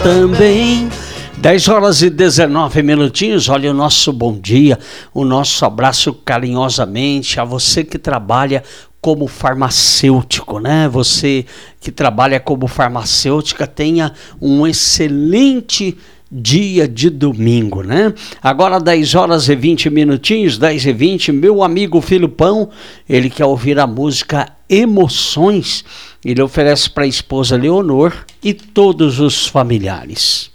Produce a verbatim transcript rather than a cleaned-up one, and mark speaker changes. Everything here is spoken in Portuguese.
Speaker 1: também. dez horas e dezenove minutinhos, olha o nosso bom dia, o nosso abraço carinhosamente a você que trabalha como farmacêutico, né? Você que trabalha como farmacêutica, tenha um excelente dia de domingo, né? Agora dez horas e vinte minutinhos, dez e vinte, meu amigo Filipão, ele quer ouvir a música Emoções, ele oferece para a esposa Leonor e todos os familiares.